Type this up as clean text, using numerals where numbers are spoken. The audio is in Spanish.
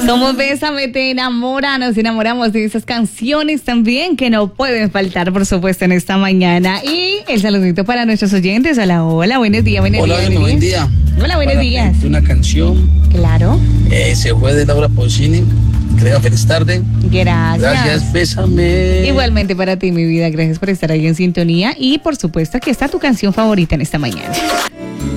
Somos Bésame, te enamora, nos enamoramos de esas canciones también que no pueden faltar, por supuesto, en esta mañana. Y el saludito para nuestros oyentes. Hola, hola, buenos días, buenos días. Hola, buen día. Hola, buenos días. Una canción. Claro. Se fue de Laura Pausini. Creo, feliz tarde. Gracias. Bésame. Igualmente para ti, mi vida. Gracias por estar ahí en sintonía. Y, por supuesto, aquí está tu canción favorita en esta mañana.